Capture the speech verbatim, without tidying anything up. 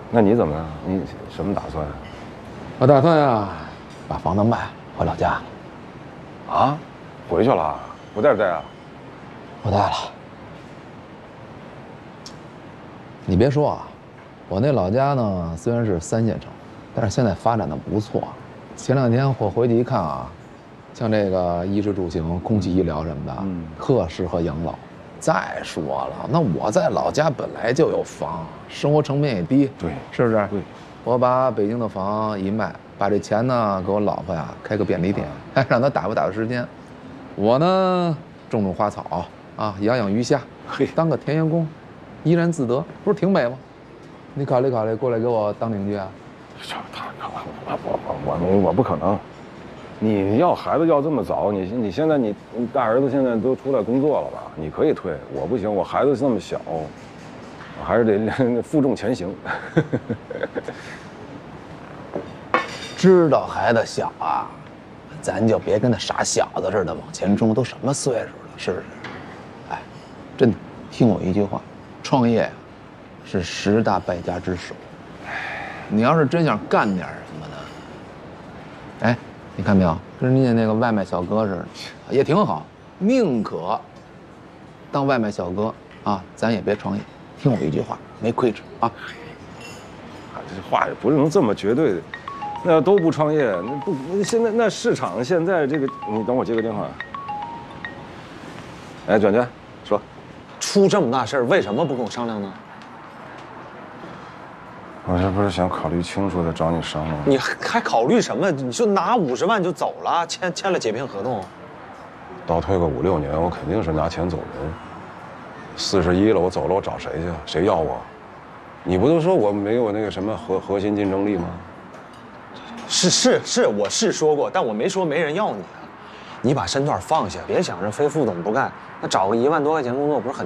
那你怎么样？你什么打算啊？ 我打算呀，把房子卖，回老家。 啊？回去了？不带不带啊？ 不带了。你别说啊，我那老家呢，虽然是三线城，但是现在发展的不错。前两天我回去一看啊，像这个衣食住行、空气、医疗什么的，嗯，特适合养老。再说了，那我在老家本来就有房，生活成本也低， 对， 是不是？ 对， 我把北京的房一卖，把这钱呢给我老婆呀开个便利店，还让她打发打发时间。我呢种种花草啊，养养鱼虾， 嘿， 当个田园工，怡然自得，不是挺美吗？你考虑考虑过来给我当邻居啊？ 我我我我我不可能。你要孩子要这么早，你你现在你你大儿子现在都出来工作了吧？你可以退，我不行，我孩子这么小，我还是得负重前行。 知道孩子小啊，咱就别跟那傻小子似的往前冲，都什么岁数了，是不是？哎，真的，听我一句话，创业呀，是十大败家之首。你要是真想干点什么呢？哎。你看没有，跟人家那个外卖小哥似的，也挺好。宁可当外卖小哥啊，咱也别创业。听我一句话，没亏着啊。 啊，这话也不是能这么绝对的。那要都不创业，那不现在那市场现在这个，你等我接个电话。哎，卷卷，说， 出这么大事儿，为什么不跟我商量呢？ 我这不是想考虑清楚再找你商量。 你还考虑什么？你就拿五十万就走了，签签了解聘合同。 倒退个五六年，我肯定是拿钱走人。四十一了，我走了，我找谁去？谁要我？你不都说我没有那个什么核核心竞争力吗？ 是是是，我是说过，但我没说没人要你啊。你把身段放下，别想着非副总不干，那找个一万多块钱工作不是很。